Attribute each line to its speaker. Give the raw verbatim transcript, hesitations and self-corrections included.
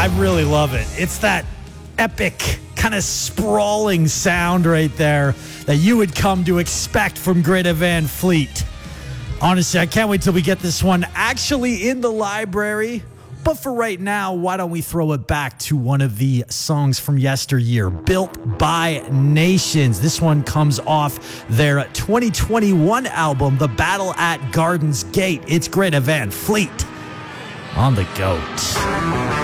Speaker 1: I really love it. It's that epic, kind of sprawling sound right there that you would come to expect from Greta Van Fleet. Honestly, I can't wait till we get this one actually in the library. But for right now, why don't we throw it back to one of the songs from yesteryear, Built by Nations. This one comes off their twenty twenty-one album, The Battle at Garden's Gate. It's Greta Van Fleet on The Goat.